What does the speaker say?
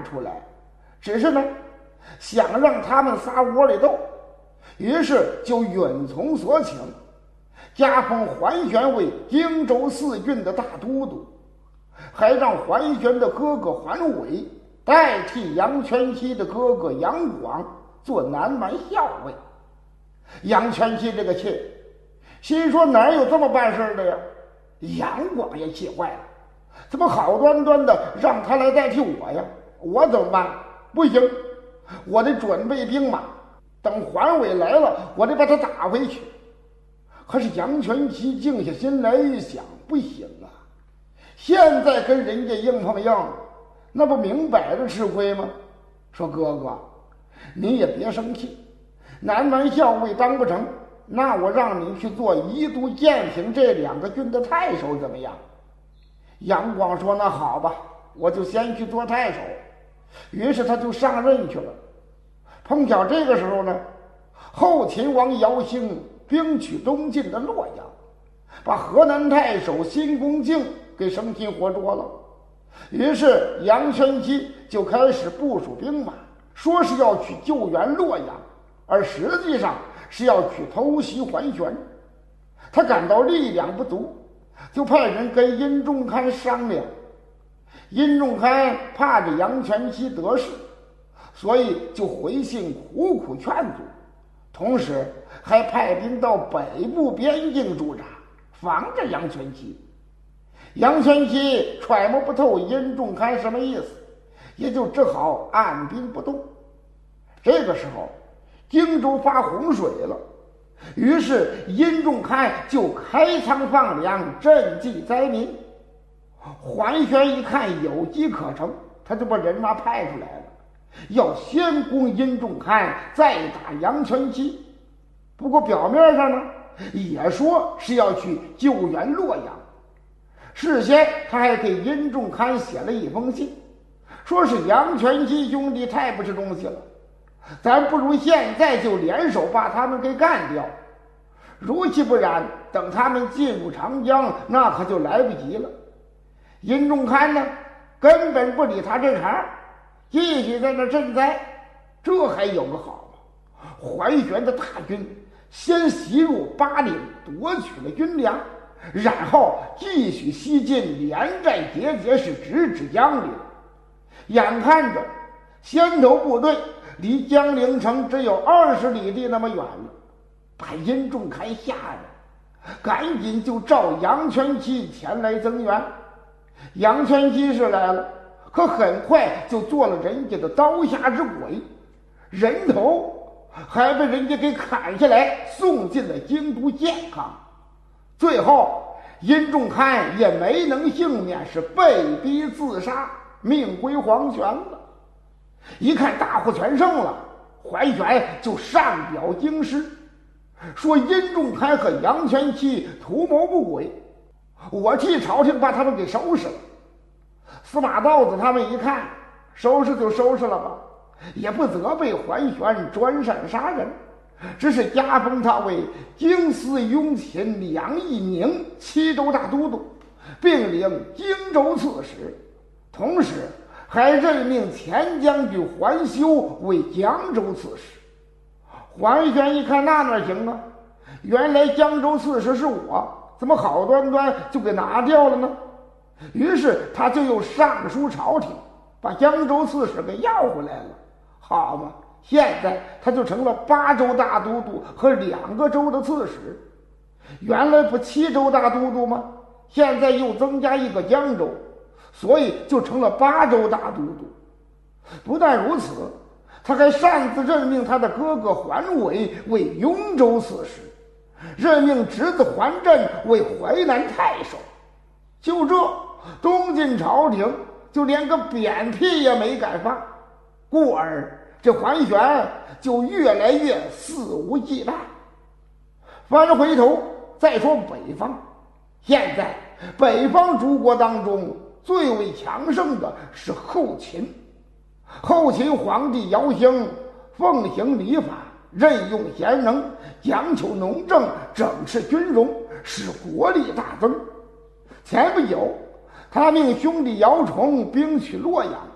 出来，只是呢想让他们仨窝里斗，于是就允从所请，加封桓玄为荆州4郡的大都督，还让桓玄的哥哥桓伟代替杨全期的哥哥杨广做南蛮校尉。杨全期这个气，心说哪有这么办事的呀？杨广也气坏了，怎么好端端的让他来代替我呀？我怎么办？不行，我得准备兵马，等桓伟来了，我得把他打回去。可是杨全期静下心来一想，不行啊，现在跟人家硬碰硬，那不明摆着吃亏吗？说哥哥，你也别生气，南蛮校尉当不成，那我让你去做宜都、建平这2个郡的太守怎么样？杨广说那好吧，我就先去做太守。于是他就上任去了。碰巧这个时候呢，后秦王姚兴兵取东晋的洛阳，把河南太守辛公敬给生擒活捉了。于是杨全期就开始部署兵马，说是要去救援洛阳，而实际上是要去偷袭桓玄。他感到力量不足，就派人跟殷仲堪商量。殷仲堪怕着杨全期得势，所以就回信苦苦劝阻，同时还派兵到北部边境驻扎，防着杨全期。杨全期揣摩不透殷仲堪什么意思，也就只好按兵不动。这个时候荆州发洪水了，于是殷仲堪就开仓放粮赈济灾民。桓玄一看有机可乘，他就把人马派出来了，要先攻殷仲堪，再打杨全期。不过表面上呢也说是要去救援洛阳。事先他还给殷仲堪写了一封信，说是杨全期兄弟太不是东西了，咱不如现在就联手把他们给干掉，如其不然，等他们进入长江，那可就来不及了。殷仲堪呢根本不理他这茬，继续在那赈灾。这还有个好嘛，桓玄的大军先袭入巴陵，夺取了军粮，然后继续西进，连战节节，是直指江陵。眼看着先头部队离江陵城只有20里地那么远了，把殷仲堪吓得赶紧就召杨全期前来增援。杨全期是来了，可很快就做了人家的刀下之鬼，人头还被人家给砍下来，送进了京都健康。最后殷仲堪也没能幸免，是被逼自杀，命归黄泉了。一看大获全胜了，桓玄就上表京师，说殷仲堪和杨全期图谋不轨，我替朝廷把他们给收拾了。司马道子他们一看，收拾就收拾了吧，也不责备桓玄专擅杀人，只是加封他为京司雍勤2邑宁7州大都督，并领荆州刺史，同时还任命前将军桓修为江州刺史。桓玄一看那哪行啊，原来江州刺史是我，怎么好端端就给拿掉了呢？于是他就又上书朝廷，把江州刺史给要回来了。好嘛，现在他就成了8州大都督和2个州的刺史。原来不7州大都督吗？现在又增加一个江州，所以就成了8州大都督。不但如此，他还擅自任命他的哥哥桓伟为雍州刺史，任命侄子桓震为淮南太守。就这，东晋朝廷就连个扁屁也没敢放，故而这桓玄就越来越肆无忌惮。翻回头再说北方，现在北方诸国当中最为强盛的是后秦。后秦皇帝姚兴奉行礼法，任用贤能，讲求农政，整治军容，使国力大增。前不久他命兄弟姚崇兵取洛阳，